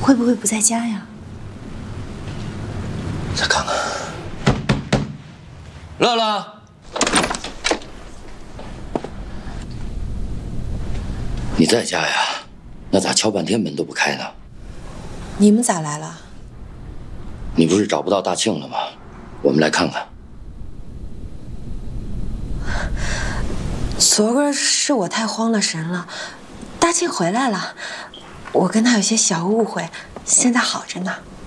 会不会不在家呀？ 再看看。乐乐，你在家呀？那咋敲半天门都不开呢？ 你们咋来了？ 你不是找不到大庆了吗？我们来看看。 昨个是我太慌了神了，大庆回来了，我跟他有些小误会，现在好着呢。